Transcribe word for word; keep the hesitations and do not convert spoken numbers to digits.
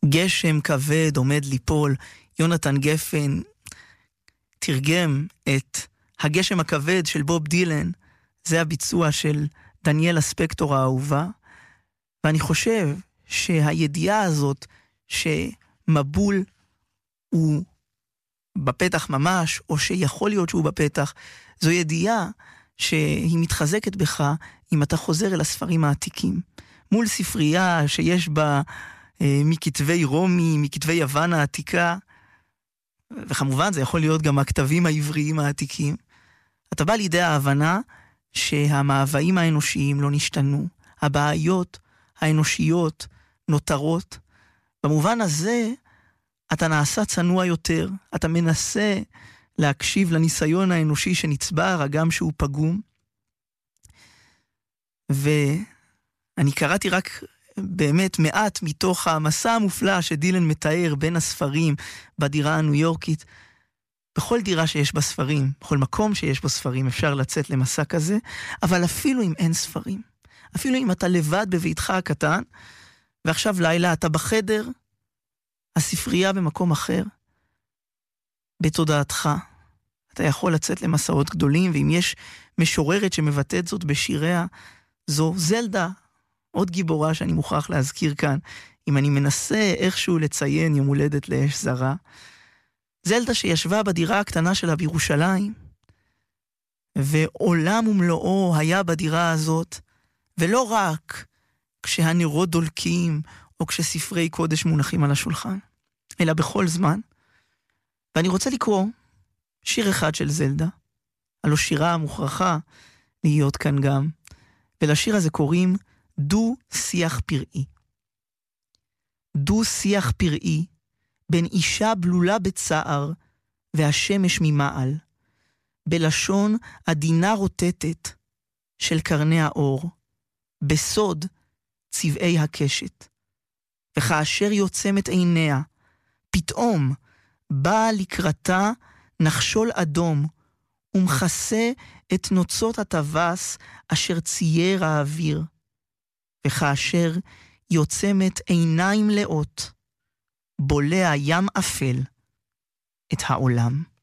גשם כבד עומד ליפול. יונתן גפן תרגם את הגשם הכבד של בוב דילן. זה הביצוע של דניאלה ספקטור האהובה. ואני חושב שהידיעה הזאת שמבול הוא בפתח ממש, או שיכול להיות שהוא בפתח, זו ידיעה שהיא מתחזקת בך אם אתה חוזר אל הספרים העתיקים. מול ספרייה שיש בה אה, מכתבי רומי, מכתבי יוון העתיקה, וכמובן זה יכול להיות גם הכתבים העבריים העתיקים, אתה בא לידי ההבנה שהמאוויים האנושיים לא נשתנו, הבעיות האנושיות נותרות. במובן הזה אתה נעשה צנוע יותר, אתה מנסה להקשיב לניסיון האנושי שנצבר, הגם שהוא פגום. ואני קראתי רק באמת מעט מתוך המסע המופלא שדילן מתאר בין הספרים בדירה הניו יורקית. בכל דירה שיש בה ספרים, בכל מקום שיש בו ספרים, אפשר לצאת למסע כזה, אבל אפילו אם אין ספרים, אפילו אם אתה לבד בביתך הקטן, ועכשיו לילה אתה בחדר, הספרייה במקום אחר, בתודעתך, אתה יכול לצאת למסעות גדולים, ואם יש משוררת שמבטאת זאת בשיריה, זו זלדה, עוד גיבורה שאני מוכרח להזכיר כאן, אם אני מנסה איכשהו לציין יום הולדת לאש זרה, זלדה שישבה בדירה הקטנה שלה בירושלים, ועולם ומלואו היה בדירה הזאת, ולא רק כשהנרות דולקים, או כשספרי קודש מונחים על השולחן, אלא בכל זמן. ואני רוצה לקרוא שיר אחד של זלדה, הלא שירה המוכרחה להיות כאן גם, ולשיר הזה קוראים דו שיח פראי. דו שיח פראי, בין אישה בלולה בצער, והשמש ממעל, בלשון עדינה רוטטת של קרני האור, בסוד צבעי הקשת. וכאשר יוצמת עיניה, פתאום בא לקראתה נחשול אדום, ומכסה את נוצות הטווס אשר צייר האוויר. וכאשר יוצמת עיניים לאות, בולע ים אפל את העולם.